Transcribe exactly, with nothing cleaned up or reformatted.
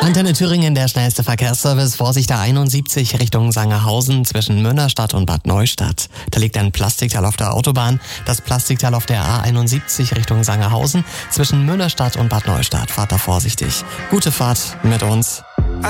Antenne Thüringen, der schnellste Verkehrsservice. Vorsicht, der einundsiebzig Richtung Sangerhausen zwischen Münnerstadt und Bad Neustadt. Da liegt ein Plastikteil auf der Autobahn. Das Plastikteil auf der A einundsiebzig Richtung Sangerhausen zwischen Münnerstadt und Bad Neustadt. Fahrt da vorsichtig. Gute Fahrt mit uns.